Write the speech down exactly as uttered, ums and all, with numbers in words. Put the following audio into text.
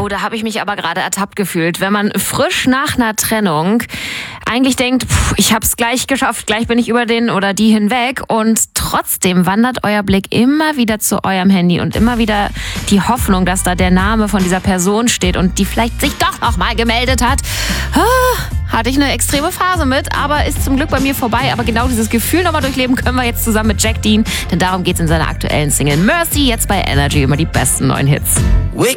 da habe ich mich aber gerade ertappt gefühlt. Wenn man frisch nach einer Trennung eigentlich denkt, pff, ich habe es gleich geschafft, gleich bin ich über den oder die hinweg und trotzdem wandert euer Blick immer wieder zu eurem Handy und immer wieder die Hoffnung, dass da der Name von dieser Person steht und die vielleicht sich doch noch mal gemeldet hat. Ah, hatte ich eine extreme Phase mit, aber ist zum Glück bei mir vorbei. Aber genau dieses Gefühl nochmal durchleben können wir jetzt zusammen mit Jack Dean, denn darum geht's in seiner aktuellen Single Mercy, jetzt bei Energy, immer die besten neuen Hits. We